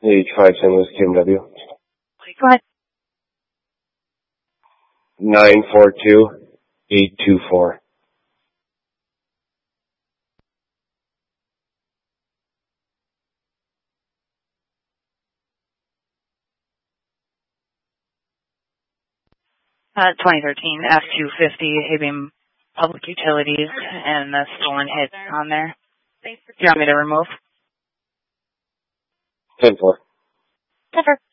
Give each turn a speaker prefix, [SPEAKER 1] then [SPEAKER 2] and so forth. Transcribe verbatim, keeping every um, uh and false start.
[SPEAKER 1] H five Saint Louis K M W.
[SPEAKER 2] Go ahead.
[SPEAKER 1] nine four two, eight two four.
[SPEAKER 2] Uh, twenty thirteen F two fifty Haybeam Public Utilities and the stolen hit on there. Do you want me to remove?
[SPEAKER 1] ten four.
[SPEAKER 2] Never.